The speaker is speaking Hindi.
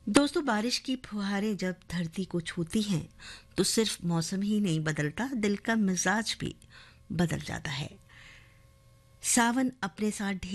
दोस्तों, बारिश की फुहारें जब धरती को छूती हैं तो सिर्फ मौसम ही नहीं बदलता, दिल का मिजाज भी बदल जाता है। सावन अपने साथ